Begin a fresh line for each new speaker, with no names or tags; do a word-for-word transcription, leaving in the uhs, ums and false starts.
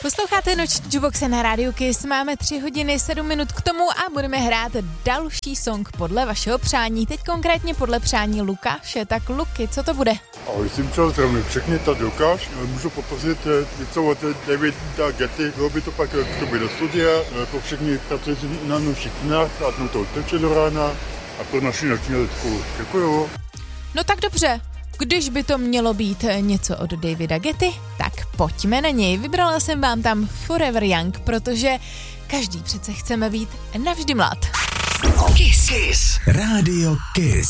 Posloucháte noční jukebox na rádiu Kiss, máme tři hodiny sedm minut k tomu a budeme hrát další song podle vašeho přání, teď konkrétně podle přání Lukáše. Tak Luky, co to bude?
Ahoj, jsem čas zdravím všechny, tady Lukáš. Můžu poprosit něco od Davida Getty, bylo by to pak k tobě do studia, pro všechny pracující na nočních snách, a to teče do rána a pro naši noční lidku. Děkuju.
No tak dobře. Když by to mělo být něco od Davida Getty, tak pojďme na něj. Vybrala jsem vám tam Forever Young, protože každý přece chceme být navždy mlad.
Kiss. Kiss. Radio Kiss.